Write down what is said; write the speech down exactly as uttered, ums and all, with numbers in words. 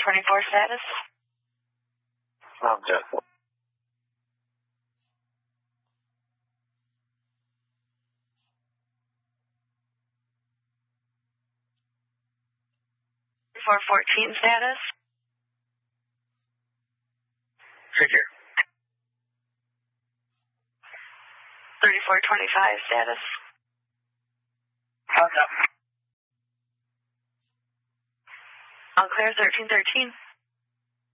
twenty-four status. Object. four fourteen status. Figure. thirty-four twenty-five status. Contact. All clear thirteen thirteen.